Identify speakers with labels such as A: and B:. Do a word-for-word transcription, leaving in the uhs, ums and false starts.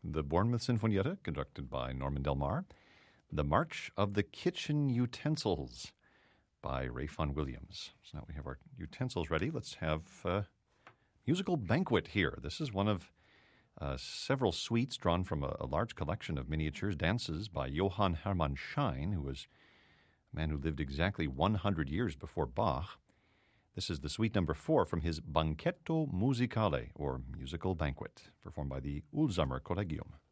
A: The Bournemouth Sinfonietta, conducted by Norman Del Mar. The March of the Kitchen Utensils by Ray Vaughan Williams. So now we have our utensils ready. Let's have a musical banquet here. This is one of uh, several suites drawn from a, a large collection of miniatures, dances by Johann Hermann Schein, who was a man who lived exactly one hundred years before Bach. This is the suite number four from his Banchetto Musicale, or Musical Banquet, performed by the Ulsamer Collegium.